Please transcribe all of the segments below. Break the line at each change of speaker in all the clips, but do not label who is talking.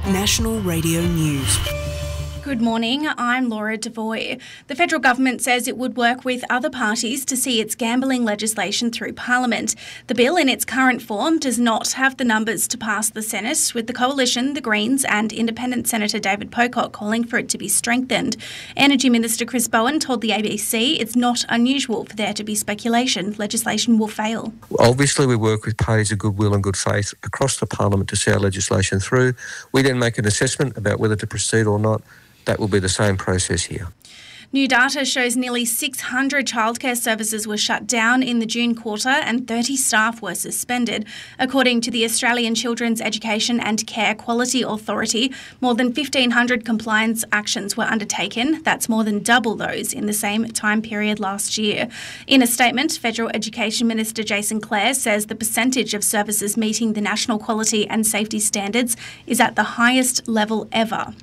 National Radio News.
Good morning, I'm Laura Devoy. The federal government says it would work with other parties to see its gambling legislation through Parliament. The bill in its current form does not have the numbers to pass the Senate, with the Coalition, the Greens and Independent Senator David Pocock calling for it to be strengthened. Energy Minister Chris Bowen told the ABC it's not unusual for there to be speculation legislation will fail.
Obviously, we work with parties of goodwill and good faith across the Parliament to see our legislation through. We then make an assessment about whether to proceed or not. That will be the same process here.
New data shows nearly 600 childcare services were shut down in the June quarter and 30 staff were suspended. According to the Australian Children's Education and Care Quality Authority, more than 1,500 compliance actions were undertaken. That's more than double those in the same time period last year. In a statement, Federal Education Minister Jason Clare says the percentage of services meeting the national quality and safety standards is at the highest level ever.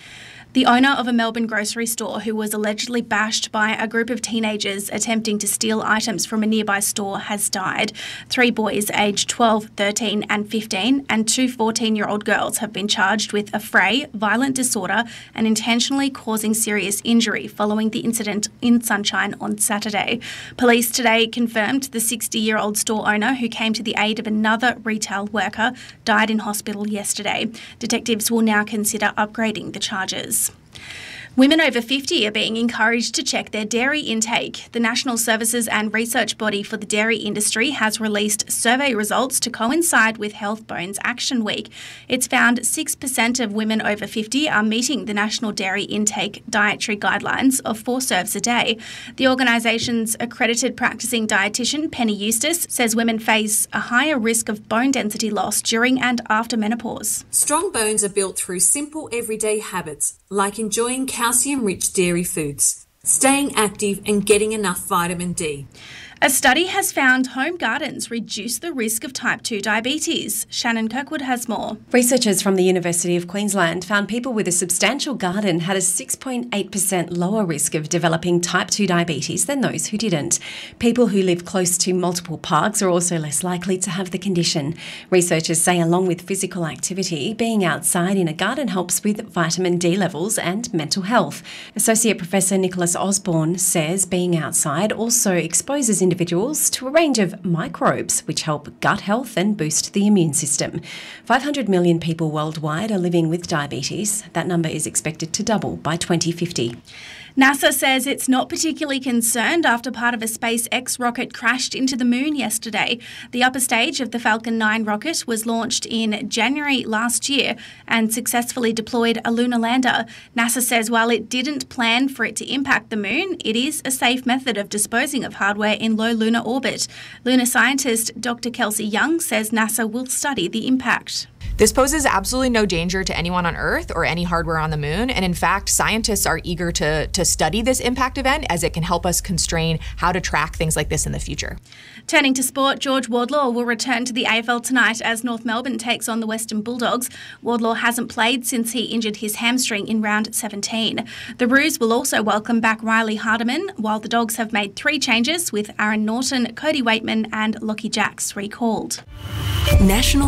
The owner of a Melbourne grocery store who was allegedly bashed by a group of teenagers attempting to steal items from a nearby store has died. 3 boys aged 12, 13 and 15 and 2 14-year-old girls have been charged with affray, violent disorder and intentionally causing serious injury following the incident in Sunshine on Saturday. Police today confirmed the 60-year-old store owner who came to the aid of another retail worker died in hospital yesterday. Detectives will now consider upgrading the charges. Women over 50 are being encouraged to check their dairy intake. The National Services and Research Body for the Dairy Industry has released survey results to coincide with Health Bones Action Week. It's found 6% of women over 50 are meeting the National Dairy Intake Dietary Guidelines of 4 serves a day. The organisation's accredited practising dietitian, Penny Eustace, says women face a higher risk of bone density loss during and after menopause.
Strong bones are built through simple everyday habits, like enjoying calcium-rich dairy foods, staying active and getting enough vitamin D.
A study has found home gardens reduce the risk of type 2 diabetes. Shannon Kirkwood has more.
Researchers from the University of Queensland found people with a substantial garden had a 6.8% lower risk of developing type 2 diabetes than those who didn't. People who live close to multiple parks are also less likely to have the condition. Researchers say along with physical activity, being outside in a garden helps with vitamin D levels and mental health. Associate Professor Nicholas Osborne says being outside also exposes individuals to a range of microbes which help gut health and boost the immune system. 500 million people worldwide are living with diabetes. That number is expected to double by 2050.
NASA says it's not particularly concerned after part of a SpaceX rocket crashed into the moon yesterday. The upper stage of the Falcon 9 rocket was launched in January last year and successfully deployed a lunar lander. NASA says while it didn't plan for it to impact the moon, it is a safe method of disposing of hardware in low lunar orbit. Lunar scientist Dr. Kelsey Young says NASA will study the impact.
This poses absolutely no danger to anyone on Earth or any hardware on the moon. And in fact, scientists are eager to study this impact event as it can help us constrain how to track things like this in the future.
Turning to sport, George Wardlaw will return to the AFL tonight as North Melbourne takes on the Western Bulldogs. Wardlaw hasn't played since he injured his hamstring in round 17. The Roos will also welcome back Riley Hardiman, while the Dogs have made 3 changes with Aaron Norton, Cody Waitman and Lockie Jacks recalled.
National